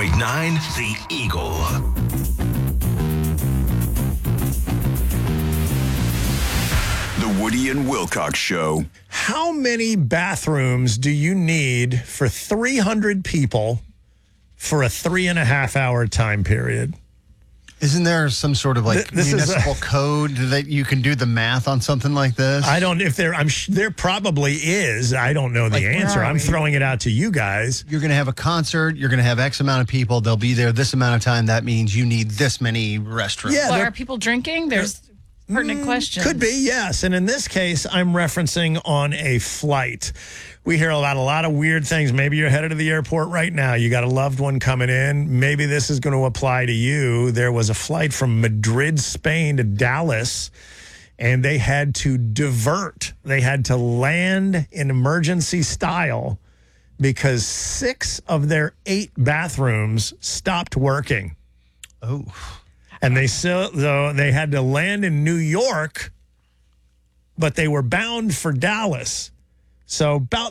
The Eagle. The Woody and Wilcox Show. How many bathrooms do you need for 300 people for a 3.5 hour time period? Isn't there some sort of municipal code that you can do the math on something like this? I don't. If there probably is. I don't know the answer. I'm throwing it out to you guys. You're going to have a concert. You're going to have X amount of people. They'll be there this amount of time. That means you need this many restrooms. Yeah, are people drinking? There's pertinent questions. Could be, yes. And in this case, I'm referencing on a flight. We hear about a lot of weird things. Maybe you're headed to the airport right now. You got a loved one coming in. Maybe this is going to apply to you. There was a flight from Madrid, Spain to Dallas, and they had to divert. They had to land in emergency style because 6 of their 8 bathrooms stopped working. Oh. And they had to land in New York, but they were bound for Dallas. So about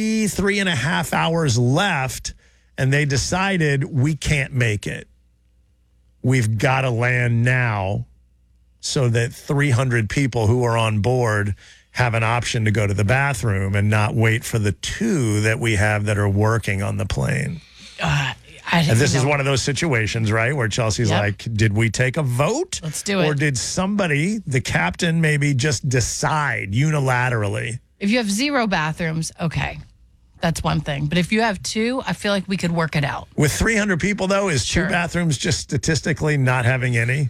3.5 hours left, and they decided we can't make it. We've got to land now so that 300 people who are on board have an option to go to the bathroom and not wait for the 2 that we have that are working on the plane. And this is one of those situations, right, where Chelsea's like, did we take a vote? Let's do it. Or did somebody, the captain, maybe just decide unilaterally? If you have 0 bathrooms, okay, that's one thing. But if you have 2, I feel like we could work it out. With 300 people, though, is 2 bathrooms just statistically not having any?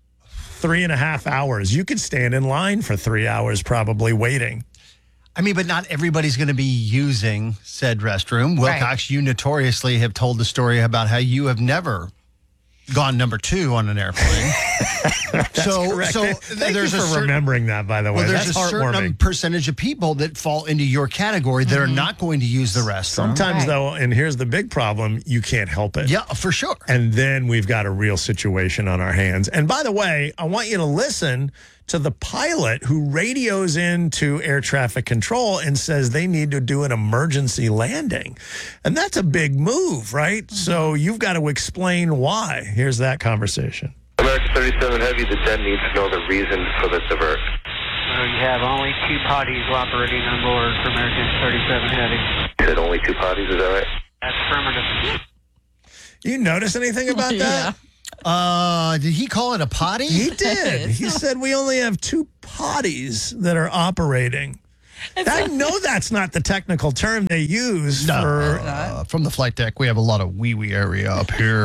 3.5 hours. You could stand in line for 3 hours probably waiting. I mean, but not everybody's going to be using said restroom. Wilcox, you notoriously have told the story about how you have never gone number 2 on an airplane. Correct. Thank you for remembering that, by the way. Well, there's That's a certain percentage of people that fall into your category that are not going to use the restroom. Sometimes, though, and here's the big problem, you can't help it. Yeah, for sure. And then we've got a real situation on our hands. And by the way, I want you to listen to the pilot who radios into air traffic control and says they need to do an emergency landing. And that's a big move, right? So you've got to explain why. Here's that conversation. American 37 Heavy, the den needs to know the reason for the divert. You have only 2 potties operating on board for American 37 Heavy. You said only 2 potties, is that right? That's affirmative. You notice anything about that? Did he call it a potty? He did. He said we only have 2 potties that are operating. I know that's not the technical term they use from the flight deck. We have a lot of wee area up here.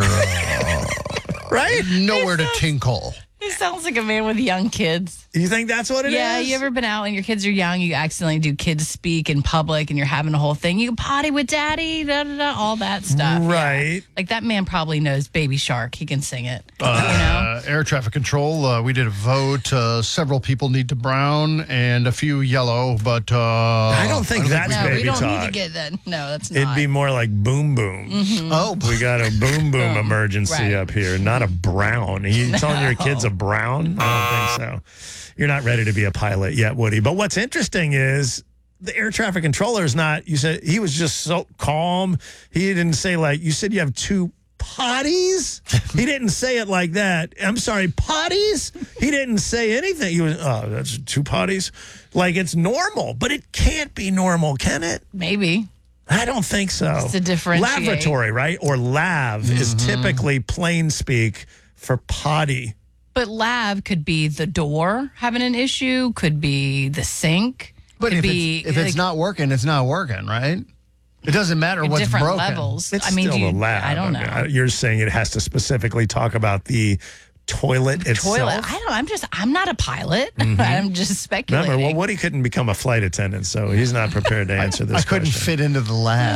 Right? Nowhere to tinkle. He sounds like a man with young kids. You think that's what it is? Yeah, you ever been out and your kids are young, you accidentally do kids speak in public and you're having a whole thing. You can potty with daddy, all that stuff. Right. Yeah. Like that man probably knows Baby Shark. He can sing it. Air traffic control, we did a vote. Several people need to brown and a few yellow, but... I don't think that's no, baby we don't talk. need to get that. No, that's not. It'd be more like boom boom. Oh, we got a boom boom emergency up here, not a brown. Are you telling your kids a brown? I don't think so. You're not ready to be a pilot yet, Woody. But what's interesting is the air traffic controller is not, you said he was just so calm. He didn't say you said you have 2 potties? He didn't say it like that. I'm sorry, potties? He didn't say anything. He was, that's 2 potties? Like it's normal, but it can't be normal, can it? Maybe. I don't think so. It's a differentiate. Lavatory, right? Or lav is typically plain speak for potty. But lav could be the door having an issue, could be the sink. But could if it's not working, it's not working, right? It doesn't matter what's different broken. levels. It's still a lab. I don't know. You're saying it has to specifically talk about the toilet itself. I'm not a pilot. I'm just speculating. Remember, well, Woody couldn't become a flight attendant, so he's not prepared to answer this I couldn't question. fit into the lab.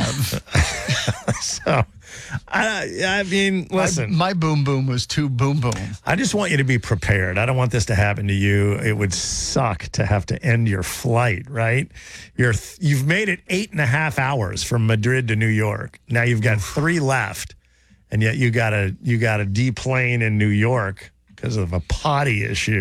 So, I mean, listen. My boom boom was 2 boom boom. I just want you to be prepared. I don't want this to happen to you. It would suck to have to end your flight, right? You've made it 8.5 hours from Madrid to New York. Now you've got 3 left. And yet you got to deplane in New York because of a potty issue.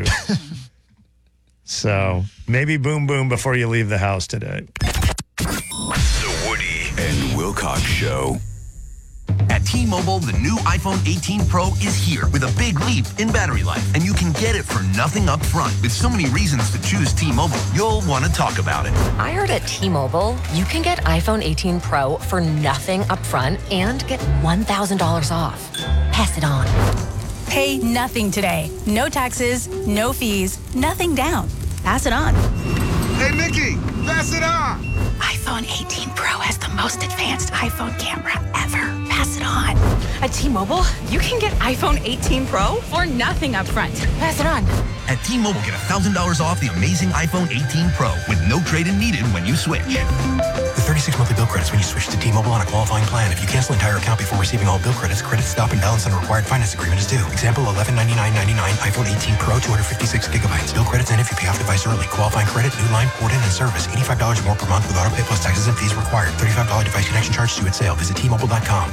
So maybe boom boom before you leave the house today. The Woody and Wilcox Show. At T-Mobile, the new iPhone 18 Pro is here with a big leap in battery life, and you can get it for nothing up front. With so many reasons to choose T-Mobile, you'll want to talk about it. I heard at T-Mobile, you can get iPhone 18 Pro for nothing up front and get $1,000 off. Pass it on. Pay nothing today. No taxes, no fees, nothing down. Pass it on. Hey, Nikki, pass it on. iPhone 18 Pro has the most advanced iPhone camera ever. Pass it on. At T-Mobile, you can get iPhone 18 Pro for nothing up front. Pass it on. At T-Mobile, get $1,000 off the amazing iPhone 18 Pro with no trade-in needed when you switch. With 36 monthly bill credits when you switch to T-Mobile on a qualifying plan. If you cancel entire account before receiving all bill credits, credit stop and balance on a required finance agreement is due. Example, $1199.99 iPhone 18 Pro, 256 gigabytes. Bill credits end if you pay off device early. Qualifying credit, new line, port in, and service. $85 more per month with auto pay plus taxes and fees required. $35 device connection charge due at sale. Visit T-Mobile.com.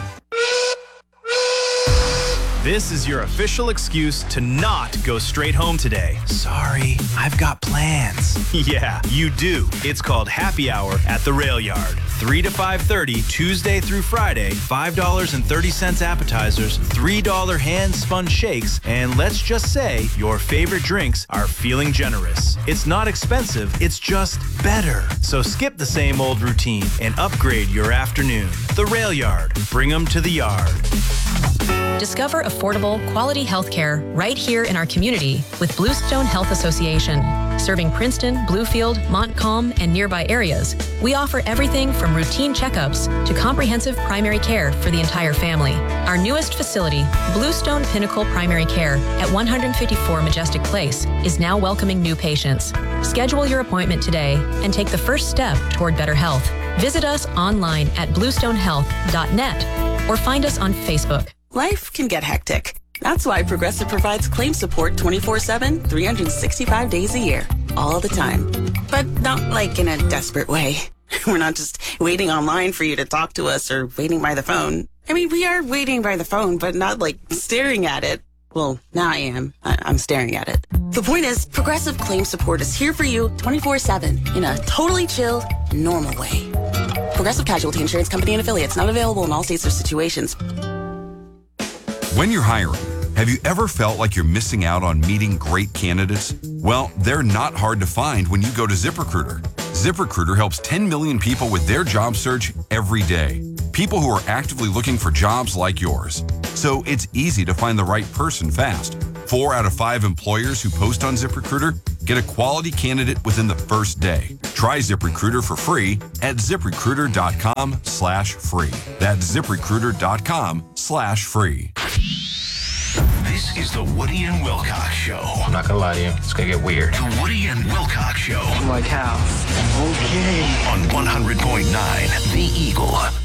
This is your official excuse to not go straight home today. Sorry, I've got plans. Yeah, you do. It's called Happy Hour at the Rail Yard. 3 to 5:30, Tuesday through Friday, $5.30 appetizers, $3 hand-spun shakes, and let's just say your favorite drinks are feeling generous. It's not expensive, it's just better. So skip the same old routine and upgrade your afternoon. The Rail Yard. Bring them to the yard. Discover affordable, quality healthcare right here in our community with Bluestone Health Association. Serving Princeton, Bluefield, Montcalm, and nearby areas, we offer everything from routine checkups to comprehensive primary care for the entire family. Our newest facility, Bluestone Pinnacle Primary Care at 154 Majestic Place, is now welcoming new patients. Schedule your appointment today and take the first step toward better health. Visit us online at bluestonehealth.net or find us on Facebook. Life can get hectic. That's why Progressive provides claim support 24/7, 365 days a year, all the time. But not like in a desperate way. We're not just waiting online for you to talk to us or waiting by the phone. I mean, we are waiting by the phone, but not like staring at it. Well, now I am. I'm staring at it. The point is, Progressive claim support is here for you 24/7 in a totally chill, normal way. Progressive Casualty Insurance Company and Affiliates, not available in all states or situations. When you're hiring, have you ever felt like you're missing out on meeting great candidates? Well, they're not hard to find when you go to ZipRecruiter. ZipRecruiter helps 10 million people with their job search every day. People who are actively looking for jobs like yours. So it's easy to find the right person fast. 4 out of 5 employers who post on ZipRecruiter get a quality candidate within the first day. Try ZipRecruiter for free at ZipRecruiter.com/free. That's ZipRecruiter.com/free. This is the Woody and Wilcox Show. I'm not gonna lie to you, it's gonna get weird. The Woody and Wilcox Show. Like how? Okay. On 100.9 The Eagle.